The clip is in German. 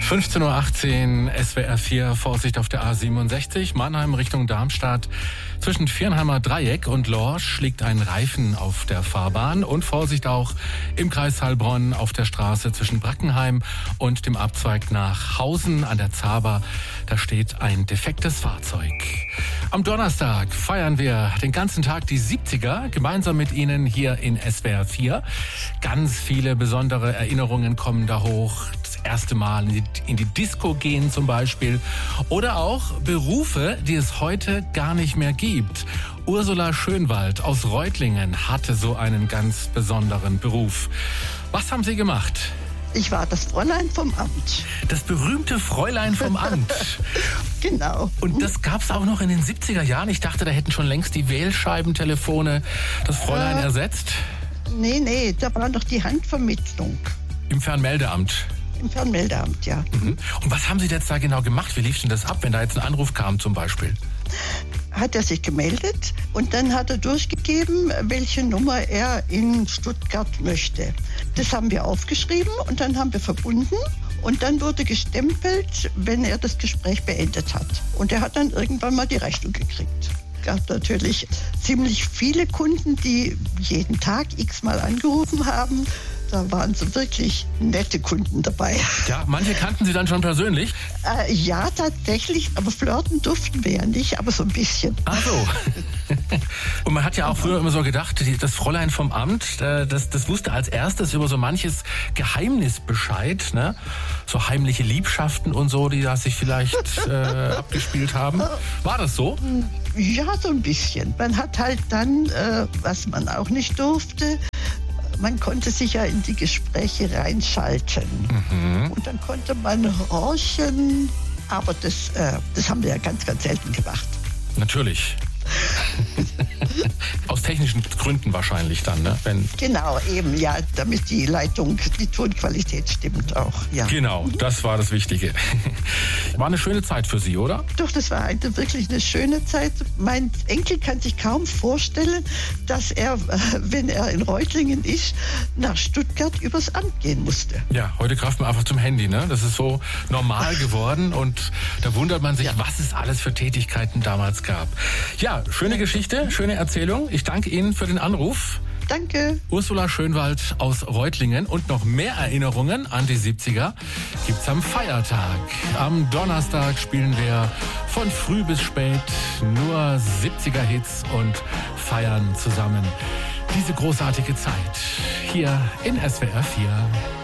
15:18 Uhr, SWR 4, Vorsicht auf der A67, Mannheim Richtung Darmstadt. Zwischen Viernheimer Dreieck und Lorsch liegt ein Reifen auf der Fahrbahn. Und Vorsicht auch im Kreis Heilbronn auf der Straße zwischen Brackenheim und dem Abzweig nach Hausen an der Zaber. Da steht ein defektes Fahrzeug. Am Donnerstag feiern wir den ganzen Tag die 70er gemeinsam mit Ihnen hier in SWR 4. Ganz viele besondere Erinnerungen kommen da hoch. Das erste Mal in die Disco gehen zum Beispiel. Oder auch Berufe, die es heute gar nicht mehr gibt. Ursula Schönwald aus Reutlingen hatte so einen ganz besonderen Beruf. Was haben Sie gemacht? Ich war das Fräulein vom Amt. Das berühmte Fräulein vom Amt. Genau. Und das gab's auch noch in den 70er Jahren? Ich dachte, da hätten schon längst die Wählscheibentelefone das Fräulein ersetzt. Nee, da war noch die Handvermittlung. Im Fernmeldeamt? Im Fernmeldeamt, ja. Mhm. Und was haben Sie jetzt da genau gemacht? Wie lief denn das ab, wenn da jetzt ein Anruf kam zum Beispiel? Hat er sich gemeldet und dann hat er durchgegeben, welche Nummer er in Stuttgart möchte. Das haben wir aufgeschrieben und dann haben wir verbunden und dann wurde gestempelt, wenn er das Gespräch beendet hat. Und er hat dann irgendwann mal die Rechnung gekriegt. Es gab natürlich ziemlich viele Kunden, die jeden Tag x-mal angerufen haben. Da waren so wirklich nette Kunden dabei. Ja, manche kannten Sie dann schon persönlich? Ja, tatsächlich, aber flirten durften wir ja nicht, aber so ein bisschen. Ach so. Und man hat ja auch früher immer so gedacht, das Fräulein vom Amt, das wusste als erstes über so manches Geheimnis Bescheid, ne? So heimliche Liebschaften und so, die da sich vielleicht abgespielt haben. War das so? Ja, so ein bisschen. Man hat halt dann, was man auch nicht durfte, man konnte sich ja in die Gespräche reinschalten. Mhm. Und dann konnte man horchen. Aber das haben wir ja ganz, ganz selten gemacht. Natürlich. Aus technischen Gründen wahrscheinlich dann, ne? Genau, eben, ja, damit die Tonqualität stimmt auch, ja. Genau, das war das Wichtige. War eine schöne Zeit für Sie, oder? Doch, das war wirklich eine schöne Zeit. Mein Enkel kann sich kaum vorstellen, dass er, wenn er in Reutlingen ist, nach Stuttgart übers Amt gehen musste. Ja, heute greift man einfach zum Handy, ne? Das ist so normal geworden und da wundert man sich, was es alles für Tätigkeiten damals gab. Ja, schöne Geschichte, schöne Erzählung. Ich danke Ihnen für den Anruf. Danke. Ursula Schönwald aus Reutlingen und noch mehr Erinnerungen an die 70er gibt's am Feiertag. Am Donnerstag spielen wir von früh bis spät nur 70er-Hits und feiern zusammen diese großartige Zeit hier in SWR 4.